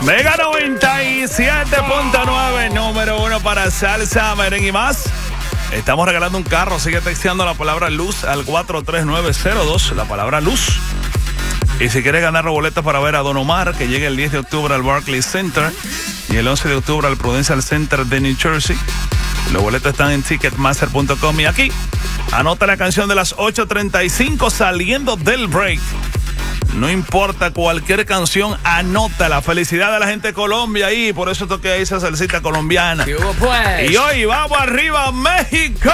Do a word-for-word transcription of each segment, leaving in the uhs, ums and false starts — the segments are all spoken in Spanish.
Mega noventa y siete punto nueve, número uno para salsa, merengue y más. Estamos regalando un carro. Sigue texteando la palabra luz al cuatro tres nueve cero dos, la palabra luz. Y si quieres ganar boletas para ver a Don Omar, que llega el diez de octubre al Barclays Center y el once de octubre al Prudential Center de New Jersey. Los boletos están en ticketmaster punto com. Y aquí, anota la canción de las ocho treinta y cinco saliendo del break. No importa cualquier canción, anota la felicidad de la gente de Colombia ahí. Por eso toqué ahí esa salsita colombiana. ¿Qué hubo, pues? Y hoy vamos arriba, México.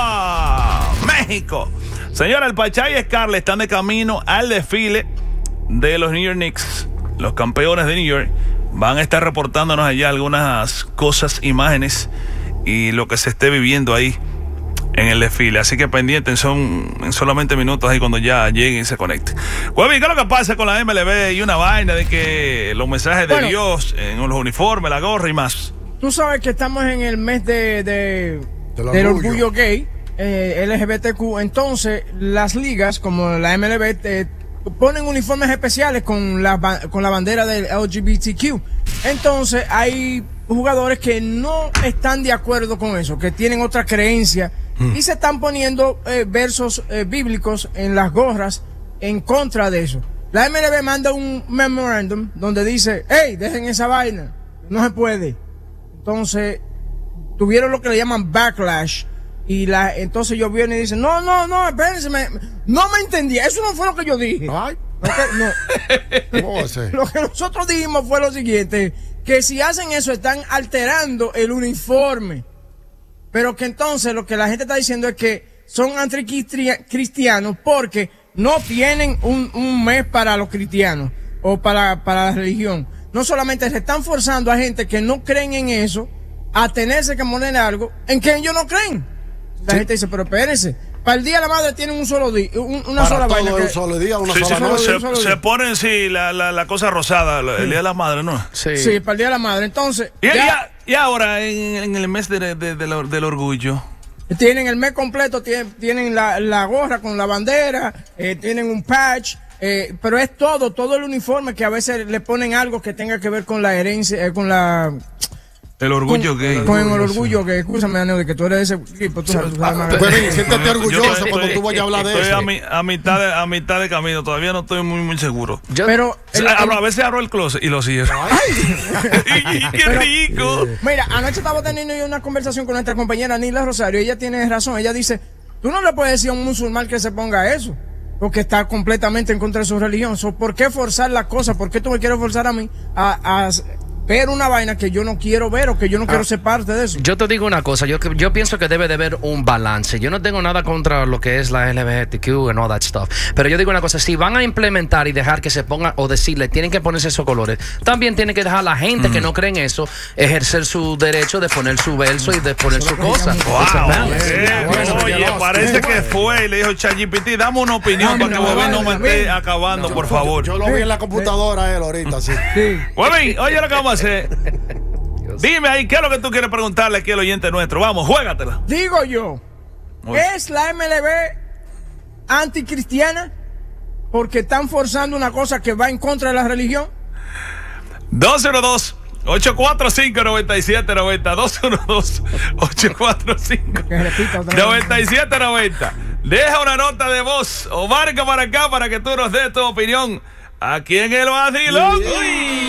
México. Señora, el Pachá y Scarlett están de camino al desfile de los New York Knicks. Los campeones de New York van a estar reportándonos allá algunas cosas, imágenes y lo que se esté viviendo ahí en el desfile. Así que pendientes, son en solamente minutos ahí cuando ya lleguen y se conecten. Huevín, ¿qué es lo que pasa con la M L B y una vaina de que los mensajes de bueno, Dios en los uniformes, la gorra y más? Tú sabes que estamos en el mes de, de, del, del orgullo, orgullo gay, eh, L G B T Q. Entonces, las ligas como la M L B te ponen uniformes especiales con la, con la bandera del L G B T Q. Entonces, hay jugadores que no están de acuerdo con eso, que tienen otra creencia. Y se están poniendo eh, versos eh, bíblicos en las gorras en contra de eso. La M L B manda un memorándum donde dice, hey, dejen esa vaina, no se puede. Entonces, tuvieron lo que le llaman backlash. Y la, entonces yo viene y dice, no, no, no, espérense, me, no me entendí, eso no fue lo que yo dije. Ay. Okay, no. ¿Cómo va a ser? Lo que nosotros dijimos fue lo siguiente, que si hacen eso están alterando el uniforme. Pero que entonces lo que la gente está diciendo es que son anticristianos porque no tienen un, un mes para los cristianos o para, para la religión. No solamente se están forzando a gente que no creen en eso a tenerse que poner algo en que ellos no creen. La sí. gente dice, pero espérense, para el Día de la Madre tienen un solo día, un, una para sola todo vaina. Un que, solo día, una sí, sola sí, noche. Se, solo se ponen, sí, la, la, la cosa rosada, el sí. Día de la Madre, ¿no? Sí. sí, para el Día de la Madre. Entonces, y, ya, ya, y ahora, en, en el mes de, de, de, de, del orgullo, tienen el mes completo, tienen, tienen la, la gorra con la bandera, eh, tienen un patch, eh, pero es todo, todo el uniforme que a veces le ponen algo que tenga que ver con la herencia, eh, con la... El orgullo con, gay. Con el orgullo gay. Escúchame, Aneo, de que tú eres de ese tipo. Tú sabes, tú sabes más. Pero siéntete orgulloso estoy, cuando tú vayas a hablar de estoy eso. A, mi, a, mitad de, a mitad de camino, todavía no estoy muy, muy seguro. Yo, pero el, el, a veces abro el closet y lo cierro. ¡Ay! ¡Qué pero, rico! Mira, anoche estaba teniendo yo una conversación con nuestra compañera Nila Rosario. Ella tiene razón. Ella dice, tú no le puedes decir a un musulmán que se ponga eso, porque está completamente en contra de su religión. So, ¿por qué forzar la cosa? ¿Por qué tú me quieres forzar a mí a... a ver una vaina que yo no quiero ver o que yo no ah, quiero ser parte de eso? Yo te digo una cosa, yo, yo pienso que debe de haber un balance. Yo no tengo nada contra lo que es la L G B T Q and all that stuff, pero yo digo una cosa, si van a implementar y dejar que se pongan o decirle tienen que ponerse esos colores, también tienen que dejar a la gente mm. que no cree en eso ejercer su derecho de poner su verso y de poner su cosa. Wow, eh, bueno, oye, parece que fue y le dijo ChatGPT, dame una opinión para que Webin no me esté acabando, por favor. Yo lo vi en la computadora él ahorita, sí. Webin, oye lo que vamos a hacer. Dime ahí, ¿qué es lo que tú quieres preguntarle aquí al oyente nuestro? Vamos, juégatela. Digo yo, ¿es la M L B anticristiana porque están forzando una cosa que va en contra de la religión? dos cero dos, ocho cuatro cinco, nueve siete nueve cero dos uno dos, ocho cuatro cinco, nueve siete nueve cero. Deja una nota de voz o marca para acá para que tú nos des tu opinión aquí en el vacilón.